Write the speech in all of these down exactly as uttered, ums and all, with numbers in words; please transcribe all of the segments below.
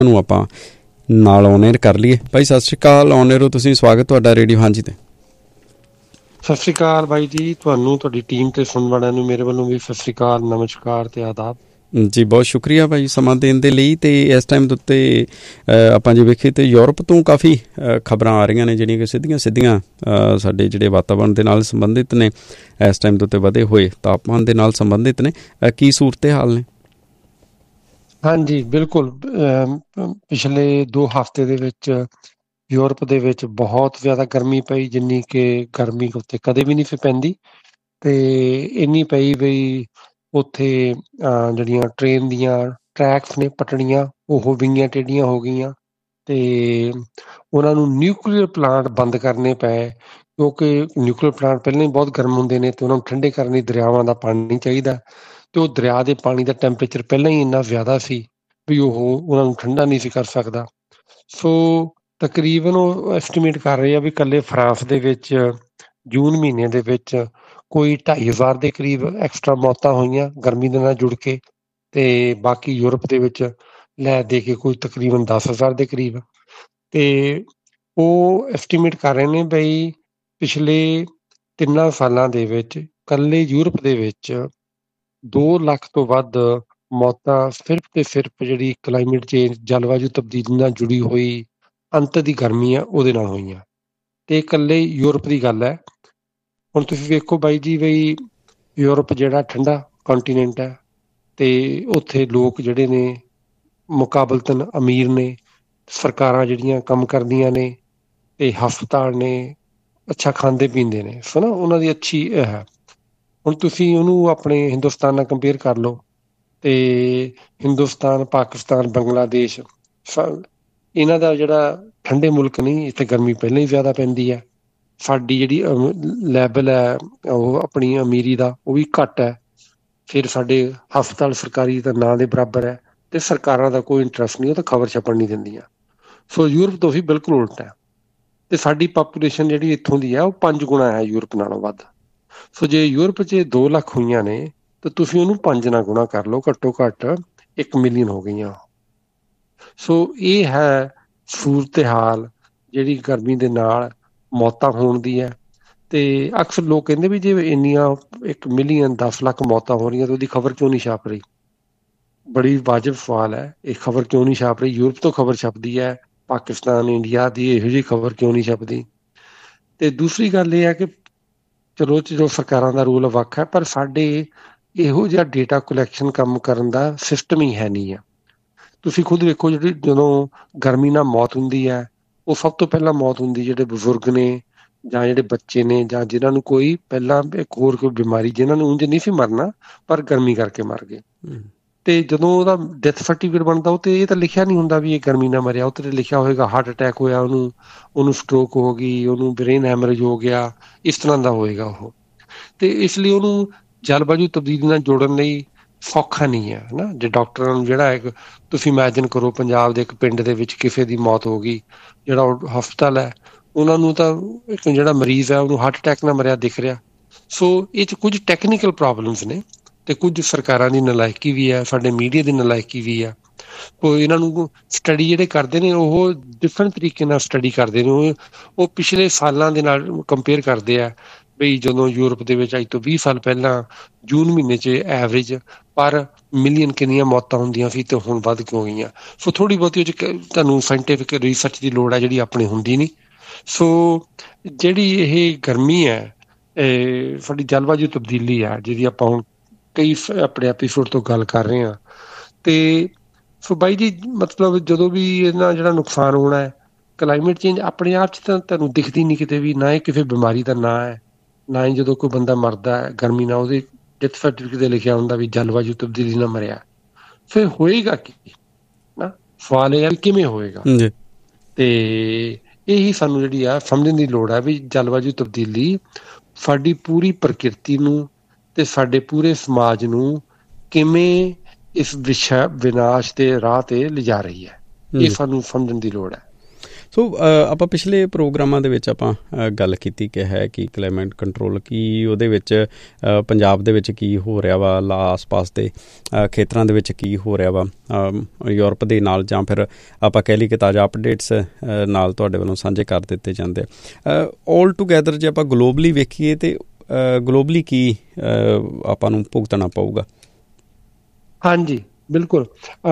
ਨੂੰ ਆਪਾਂ ਨਾਲ ਔਨ ਏਅਰ ਕਰ ਲਈਏ। ਭਾਈ ਸਤਿ ਸ਼੍ਰੀ ਅਕਾਲ, ਔਨ ਏਅਰ ਹੋ ਤੁਸੀਂ, ਸਵਾਗਤ ਤੁਹਾਡਾ ਰੇਡੀਓ ਹਾਂਜੀ ਤੇ। ਸਤਿ ਸ਼੍ਰੀ ਅਕਾਲ ਬਾਈ ਜੀ, ਤੁਹਾਨੂੰ, ਤੁਹਾਡੀ ਟੀਮ ਤੇ ਸੁਣਨ ਵਾਲਿਆਂ ਨੂੰ ਮੇਰੇ ਵੱਲੋਂ ਵੀ ਸਤਿ ਸ਼੍ਰੀ ਅਕਾਲ, ਨਮਸਕਾਰ ਤੇ ਆਦਾਬ ਜੀ। ਬਹੁਤ ਸ਼ੁਕਰੀਆ ਭਾਈ ਸਮਾਂ ਦੇਣ ਦੇ ਲਈ। ਅਤੇ ਇਸ ਟਾਈਮ ਦੇ ਉੱਤੇ ਆਪਾਂ ਜੇ ਵੇਖੀਏ ਤਾਂ ਯੂਰਪ ਤੋਂ ਕਾਫੀ ਖਬਰਾਂ ਆ ਰਹੀਆਂ ਨੇ ਜਿਹੜੀਆਂ ਕਿ ਸਿੱਧੀਆਂ ਸਿੱਧੀਆਂ ਸਾਡੇ ਜਿਹੜੇ ਵਾਤਾਵਰਨ ਦੇ ਨਾਲ ਸੰਬੰਧਿਤ ਨੇ, ਇਸ ਟਾਈਮ ਦੇ ਉੱਤੇ ਵਧੇ ਹੋਏ ਤਾਪਮਾਨ ਦੇ ਨਾਲ ਸੰਬੰਧਿਤ ਨੇ। ਕੀ ਸੂਰਤ ਹਾਲ ਨੇ? ਹਾਂਜੀ ਬਿਲਕੁਲ, ਪਿਛਲੇ ਦੋ ਹਫ਼ਤੇ ਦੇ ਵਿੱਚ ਯੂਰਪ ਦੇ ਵਿੱਚ ਬਹੁਤ ਜ਼ਿਆਦਾ ਗਰਮੀ ਪਈ, ਜਿੰਨੀ ਕਿ ਗਰਮੀ ਉੱਥੇ ਕਦੇ ਵੀ ਨਹੀਂ ਸੀ ਪੈਂਦੀ। ਤੇ ਇੰਨੀ ਪਈ ਬਈ ਉੱਥੇ ਜਿਹੜੀਆਂ ਟ੍ਰੇਨ ਦੀਆਂ ਟਰੈਕਸ ਨੇ, ਪਟੜੀਆਂ, ਉਹ ਵਿੰਗੀਆਂ ਟੇਢੀਆਂ ਹੋ ਗਈਆਂ ਤੇ ਉਹਨਾਂ ਨੂੰ ਨਿਊਕਲੀਅਰ ਪਲਾਂਟ ਬੰਦ ਕਰਨੇ ਪਏ, ਕਿਉਂਕਿ ਨਿਊਕਲੀਅਰ ਪਲਾਂਟ ਪਹਿਲਾਂ ਹੀ ਬਹੁਤ ਗਰਮ ਹੁੰਦੇ ਨੇ ਤੇ ਉਹਨਾਂ ਨੂੰ ਠੰਡੇ ਕਰਨ ਲਈ ਦਰਿਆਵਾਂ ਦਾ ਪਾਣੀ ਚਾਹੀਦਾ, ਤੇ ਉਹ ਦਰਿਆ ਦੇ ਪਾਣੀ ਦਾ ਟੈਂਪਰੇਚਰ ਪਹਿਲਾਂ ਹੀ ਇੰਨਾ ਜ਼ਿਆਦਾ ਸੀ ਵੀ ਉਹ ਉਹਨਾਂ ਨੂੰ ਠੰਡਾ ਨਹੀਂ ਸੀ ਕਰ ਸਕਦਾ। ਸੋ ਤਕਰੀਬਨ ਉਹ ਐਸਟੀਮੇਟ ਕਰ ਰਹੇ ਆ ਵੀ ਇਕੱਲੇ ਫਰਾਂਸ ਦੇ ਵਿੱਚ ਜੂਨ ਮਹੀਨੇ ਦੇ ਵਿੱਚ ਕੋਈ ਢਾਈ ਹਜ਼ਾਰ ਦੇ ਕਰੀਬ ਐਕਸਟਰਾ ਮੌਤਾਂ ਹੋਈਆਂ ਗਰਮੀ ਦੇ ਨਾਲ ਜੁੜ ਕੇ, ਤੇ ਬਾਕੀ ਯੂਰਪ ਦੇ ਵਿੱਚ ਲੈ ਦੇ ਕੇ ਕੋਈ ਤਕਰੀਬਨ ਦਸ ਹਜ਼ਾਰ ਦੇ ਕਰੀਬ। ਤੇ ਉਹ ਐਸਟੀਮੇਟ ਕਰ ਰਹੇ ਨੇ ਬਈ ਪਿਛਲੇ ਤਿੰਨਾਂ ਸਾਲਾਂ ਦੇ ਵਿੱਚ ਇਕੱਲੇ ਯੂਰਪ ਦੇ ਵਿੱਚ ਦੋ ਲੱਖ ਤੋਂ ਵੱਧ ਮੌਤਾਂ ਸਿਰਫ ਤੇ ਸਿਰਫ ਜਿਹੜੀ ਕਲਾਈਮੇਟ ਚੇਂਜ, ਜਲਵਾਯੂ ਤਬਦੀਲੀ ਨਾਲ ਜੁੜੀ ਹੋਈ ਅੰਤ ਦੀ ਗਰਮੀ ਆ ਉਹਦੇ ਨਾਲ ਹੋਈਆਂ। ਤੇ ਇਕੱਲੇ ਯੂਰਪ ਦੀ ਗੱਲ ਹੈ। ਹੁਣ ਤੁਸੀਂ ਵੇਖੋ ਬਾਈ ਜੀ, ਬਈ ਯੂਰਪ ਜਿਹੜਾ ਠੰਡਾ ਕੰਟੀਨੈਂਟ ਹੈ ਤੇ ਉੱਥੇ ਲੋਕ ਜਿਹੜੇ ਨੇ ਮੁਕਾਬਲਤਨ ਅਮੀਰ ਨੇ, ਸਰਕਾਰਾਂ ਜਿਹੜੀਆਂ ਕੰਮ ਕਰਦੀਆਂ ਨੇ ਤੇ ਹਸਪਤਾਲ ਨੇ, ਅੱਛਾ ਖਾਂਦੇ ਪੀਂਦੇ ਨੇ, ਸੋ ਨਾ ਉਹਨਾਂ ਦੀ ਅੱਛੀ ਹੈ। ਹੁਣ ਤੁਸੀਂ ਉਹਨੂੰ ਆਪਣੇ ਹਿੰਦੁਸਤਾਨ ਨਾਲ ਕੰਪੇਅਰ ਕਰ ਲਓ ਤੇ ਹਿੰਦੁਸਤਾਨ, ਪਾਕਿਸਤਾਨ, ਬੰਗਲਾਦੇਸ਼, ਇਹਨਾਂ ਦਾ ਜਿਹੜਾ ਠੰਡੇ ਮੁਲਕ ਨਹੀਂ, ਇੱਥੇ ਗਰਮੀ ਪਹਿਲਾਂ ਹੀ ਜ਼ਿਆਦਾ ਪੈਂਦੀ ਹੈ। ਸਾਡੀ ਜਿਹੜੀ ਲੈਵਲ ਹੈ ਉਹ ਆਪਣੀ ਅਮੀਰੀ ਦਾ ਉਹ ਵੀ ਘੱਟ ਹੈ। ਫਿਰ ਸਾਡੇ ਹਸਪਤਾਲ ਸਰਕਾਰੀ ਦਾ ਨਾਂ ਦੇ ਬਰਾਬਰ ਹੈ ਤੇ ਸਰਕਾਰਾਂ ਦਾ ਕੋਈ ਇੰਟਰਸਟ ਨਹੀਂ, ਉਹ ਤਾਂ ਖਬਰ ਛਪਣ ਨਹੀਂ ਦਿੰਦੀਆਂ। ਸੋ ਯੂਰਪ ਤੋਂ ਵੀ ਬਿਲਕੁਲ ਉਲਟ ਹੈ। ਤੇ ਸਾਡੀ ਪਾਪੂਲੇਸ਼ਨ ਜਿਹੜੀ ਇੱਥੋਂ ਦੀ ਹੈ ਉਹ ਪੰਜ ਗੁਣਾ ਹੈ ਯੂਰਪ ਨਾਲੋਂ ਵੱਧ। ਸੋ ਜੇ ਯੂਰਪ 'ਚ ਦੋ ਲੱਖ ਹੋਈਆਂ ਨੇ ਤਾਂ ਤੁਸੀਂ ਉਹਨੂੰ ਪੰਜ ਨਾਲ ਗੁਣਾ ਕਰ ਲਓ, ਘੱਟੋ ਘੱਟ ਇੱਕ ਮਿਲੀਅਨ ਹੋ ਗਈਆਂ। ਸੋ ਇਹ ਹੈ ਸੂਰਤ ਹਾਲ ਜਿਹੜੀ ਗਰਮੀ ਦੇ ਨਾਲ ਮੌਤਾਂ ਹੋਣ ਦੀ ਹੈ। ਤੇ ਅਕਸਰ ਲੋਕ ਕਹਿੰਦੇ ਵੀ ਜੇ ਇੰਨੀਆਂ ਇੱਕ ਮਿਲੀਅਨ ਦਸ ਲੱਖ ਮੌਤਾਂ ਹੋ ਰਹੀਆਂ ਤਾਂ ਉਹਦੀ ਖਬਰ ਕਿਉਂ ਨਹੀਂ ਛਾਪ ਰਹੀ? ਬੜੀ ਵਾਜਬ ਸਵਾਲ ਹੈ। ਇਹ ਖਬਰ ਕਿਉਂ ਨਹੀਂ ਛਾਪ ਰਹੀ? ਯੂਰਪ ਤੋਂ ਖਬਰ ਛਪਦੀ ਹੈ, ਪਾਕਿਸਤਾਨ, ਇੰਡੀਆ ਦੀ ਇਹੋ ਜਿਹੀ ਖਬਰ ਕਿਉਂ ਨਹੀਂ ਛਪਦੀ? ਤੇ ਦੂਸਰੀ ਗੱਲ ਇਹ ਹੈ ਕਿ ਚਲੋ ਚਲੋ ਸਰਕਾਰਾਂ ਦਾ ਰੋਲ ਵੱਖ ਹੈ, ਪਰ ਸਾਡੇ ਇਹੋ ਜਿਹਾ ਡੇਟਾ ਕਲੈਕਸ਼ਨ ਕੰਮ ਕਰਨ ਦਾ ਸਿਸਟਮ ਹੀ ਹੈ ਨਹੀਂ ਹੈ। ਤੁਸੀਂ ਖੁਦ ਵੇਖੋ, ਜਿਹੜੀ ਜਦੋਂ ਗਰਮੀ ਨਾਲ ਮੌਤ ਹੁੰਦੀ ਹੈ ਉਹ ਸਭ ਤੋਂ ਪਹਿਲਾਂ ਮੌਤ ਹੁੰਦੀ ਜਿਹੜੇ ਬਜ਼ੁਰਗ ਨੇ ਜਾਂ ਜਿਹੜੇ ਬੱਚੇ ਨੇ ਜਾਂ ਜਿਨ੍ਹਾਂ ਨੂੰ ਕੋਈ ਪਹਿਲਾਂ ਇੱਕ ਹੋਰ ਕੋਈ ਬਿਮਾਰੀ, ਜਿਨ੍ਹਾਂ ਨੂੰ ਉਂਝ ਨਹੀਂ ਸੀ ਮਰਨਾ ਪਰ ਗਰਮੀ ਕਰਕੇ ਮਰ ਗਏ। ਤੇ ਜਦੋਂ ਉਹਦਾ ਡੈਥ ਸਰਟੀਫਿਕੇਟ ਬਣਦਾ ਉਹ ਤੇ ਇਹ ਤਾਂ ਲਿਖਿਆ ਨਹੀਂ ਹੁੰਦਾ ਵੀ ਇਹ ਗਰਮੀ ਨਾਲ ਮਰਿਆ, ਉਹ ਤੇ ਲਿਖਿਆ ਹੋਏਗਾ ਹਾਰਟ ਅਟੈਕ ਹੋਇਆ ਉਹਨੂੰ, ਉਹਨੂੰ ਸਟ੍ਰੋਕ ਹੋ ਗਈ, ਉਹਨੂੰ ਬ੍ਰੇਨ ਹੈਮਰੇਜ ਹੋ ਗਿਆ, ਇਸ ਤਰ੍ਹਾਂ ਦਾ ਹੋਏਗਾ ਉਹ। ਤੇ ਇਸ ਲਈ ਉਹਨੂੰ ਜਲਵਾਯੂ ਤਬਦੀਲੀ ਨਾਲ ਜੋੜਨ ਲਈ ਸੌਖਾ ਨਹੀਂ ਹੈ ਨਾ। ਜੇ ਡਾਕਟਰਾਂ ਨੂੰ ਜਿਹੜਾ ਹੈ, ਤੁਸੀਂ ਇਮੈਜਿਨ ਕਰੋ ਪੰਜਾਬ ਦੇ ਇੱਕ ਪਿੰਡ ਦੇ ਵਿੱਚ ਕਿਸੇ ਦੀ ਮੌਤ ਹੋ ਗਈ, ਜਿਹੜਾ ਉਹ ਹਸਪਤਾਲ ਹੈ ਉਹਨਾਂ ਨੂੰ ਤਾਂ ਇੱਕ ਜਿਹੜਾ ਮਰੀਜ਼ ਹੈ ਉਹਨੂੰ ਹਾਰਟ ਅਟੈਕ ਨਾਲ ਮਰਿਆ ਦਿਖ ਰਿਹਾ। ਸੋ ਇਹ 'ਚ ਕੁਝ ਟੈਕਨੀਕਲ ਪ੍ਰੋਬਲਮਸ ਨੇ ਤੇ ਕੁਝ ਸਰਕਾਰਾਂ ਦੀ ਨਲਾਇਕੀ ਵੀ ਹੈ, ਸਾਡੇ ਮੀਡੀਆ ਦੀ ਨਲਾਇਕੀ ਵੀ ਹੈ। ਕੋਈ ਇਹਨਾਂ ਨੂੰ ਸਟੱਡੀ ਜਿਹੜੇ ਕਰਦੇ ਨੇ ਉਹ ਡਿਫਰੈਂਟ ਤਰੀਕੇ ਨਾਲ ਸਟੱਡੀ ਕਰਦੇ ਨੇ। ਉਹ ਉਹ ਪਿਛਲੇ ਸਾਲਾਂ ਦੇ ਨਾਲ ਕੰਪੇਅਰ ਕਰਦੇ ਆ ਬਈ ਜਦੋਂ ਯੂਰਪ ਦੇ ਵਿੱਚ ਅੱਜ ਤੋਂ ਵੀਹ ਸਾਲ ਪਹਿਲਾਂ ਜੂਨ ਮਹੀਨੇ 'ਚ ਐਵਰੇਜ ਪਰ ਮਿਲੀਅਨ ਕਿੰਨੀਆਂ ਮੌਤਾਂ ਹੁੰਦੀਆਂ ਸੀ ਤੇ ਹੁਣ ਵੱਧ ਕਿਉਂ ਗਈਆਂ। ਸੋ ਥੋੜ੍ਹੀ ਬਹੁਤੀ ਉਹ 'ਚ ਤੁਹਾਨੂੰ ਸਾਇੰਟੀਫਿਕ ਰਿਸਰਚ ਦੀ ਲੋੜ ਹੈ ਜਿਹੜੀ ਆਪਣੀ ਹੁੰਦੀ ਨਹੀਂ। ਸੋ ਜਿਹੜੀ ਇਹ ਗਰਮੀ ਹੈ, ਇਹ ਸਾਡੀ ਜਲਵਾਯੂ ਤਬਦੀਲੀ ਆ ਜਿਹਦੀ ਆਪਾਂ ਹੁਣ ਕਈ ਆਪਣੇ ਐਪੀਸੋਡ ਤੋਂ ਗੱਲ ਕਰ ਰਹੇ ਹਾਂ। ਤੇ ਸੋ ਬਾਈ ਜੀ, ਮਤਲਬ ਜਦੋਂ ਵੀ ਇਹਨਾਂ ਜਿਹੜਾ ਨੁਕਸਾਨ ਹੋਣਾ ਹੈ, ਕਲਾਈਮੇਟ ਚੇਂਜ ਆਪਣੇ ਆਪ 'ਚ ਤਾਂ ਤੁਹਾਨੂੰ ਦਿਖਦੀ ਨਹੀਂ ਕਿਤੇ ਵੀ, ਨਾ ਇਹ ਕਿਸੇ ਬਿਮਾਰੀ ਦਾ ਨਾਂ ਹੈ, ਨਾ ਹੀ ਜਦੋਂ ਕੋਈ ਬੰਦਾ ਮਰਦਾ ਹੈ ਗਰਮੀ ਨਾਲ ਉਹਦੇ ਡੈਥ ਸਰਟੀਫਿਕੇਟ 'ਤੇ ਲਿਖਿਆ ਹੁੰਦਾ ਵੀ ਜਲਵਾਯੂ ਤਬਦੀਲੀ ਨਾਲ ਮਰਿਆ। ਫਿਰ ਹੋਏਗਾ ਕੀ ਨਾ? ਸਵਾਲ ਇਹ ਹੈ ਵੀ ਕਿਵੇਂ ਹੋਏਗਾ। ਤੇ ਇਹੀ ਸਾਨੂੰ ਜਿਹੜੀ ਆ ਸਮਝਣ ਦੀ ਲੋੜ ਹੈ ਵੀ ਜਲਵਾਯੂ ਤਬਦੀਲੀ ਸਾਡੀ ਪੂਰੀ ਪ੍ਰਕਿਰਤੀ ਨੂੰ ਤੇ ਸਾਡੇ ਪੂਰੇ ਸਮਾਜ ਨੂੰ ਕਿਵੇਂ ਇਸ ਵਿਸ਼ਾ ਵਿਨਾਸ਼ ਦੇ ਰਾਹ ਤੇ ਲਿਜਾ ਰਹੀ ਹੈ, ਇਹ ਸਾਨੂੰ ਸਮਝਣ ਦੀ ਲੋੜ ਹੈ। ਸੋ ਆਪਾਂ ਪਿਛਲੇ ਪ੍ਰੋਗਰਾਮਾਂ ਦੇ ਵਿੱਚ ਆਪਾਂ ਗੱਲ ਕੀਤੀ ਕਿ ਹੈ ਕਿ ਕਲਾਈਮੇਟ ਕੰਟਰੋਲ ਕੀ ਉਹਦੇ ਵਿੱਚ ਪੰਜਾਬ ਦੇ ਵਿੱਚ ਕੀ ਹੋ ਰਿਹਾ ਵਾ, ਆਸ ਪਾਸ ਦੇ ਖੇਤਰਾਂ ਦੇ ਵਿੱਚ ਕੀ ਹੋ ਰਿਹਾ ਵਾ ਯੂਰਪ ਦੇ ਨਾਲ, ਜਾਂ ਫਿਰ ਆਪਾਂ ਕਹਿ ਲਈਏ ਕਿ ਤਾਜ਼ਾ ਅਪਡੇਟਸ ਨਾਲ ਤੁਹਾਡੇ ਵੱਲੋਂ ਸਾਂਝੇ ਕਰ ਦਿੱਤੇ ਜਾਂਦੇ ਆ। ਆਲ ਟੂਗੈਦਰ ਜੇ ਆਪਾਂ ਗਲੋਬਲੀ ਵੇਖੀਏ ਤੇ ਗਲੋਬਲੀ ਕੀ ਆਪਾਂ ਨੂੰ ਭੁਗਤਣਾ ਪਊਗਾ? ਹਾਂਜੀ ਬਿਲਕੁਲ।